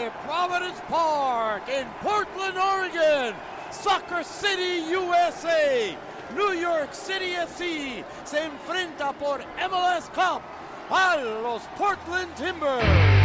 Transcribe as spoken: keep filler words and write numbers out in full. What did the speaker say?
Desde Providence Park in Portland, Oregon, Soccer City, U S A, New York City F C se enfrenta por M L S Cup a los Portland Timbers.